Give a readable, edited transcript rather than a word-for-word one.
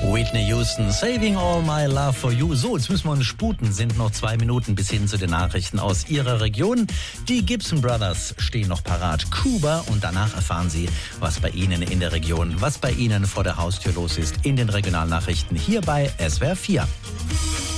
Whitney Houston, Saving All My Love for You. So, jetzt müssen wir uns sputen. Sind noch 2 Minuten bis hin zu den Nachrichten aus Ihrer Region. Die Gibson Brothers stehen noch parat. Kuba, und danach erfahren Sie, was bei Ihnen in der Region, was bei Ihnen vor der Haustür los ist in den Regionalnachrichten hier bei SWR 4.